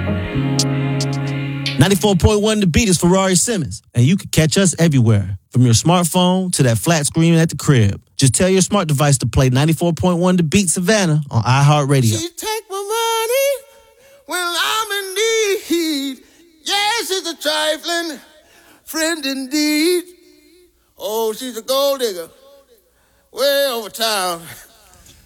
94.1 The Beat is Ferrari Simmons, and you can catch us everywhere, from your smartphone to that flat screen at the crib. Just tell your smart device to play 94.1 The Beat Savannah on iHeartRadio. She take my money when I'm in need. Yes, she's a trifling friend indeed. Oh, she's a gold digger way over town.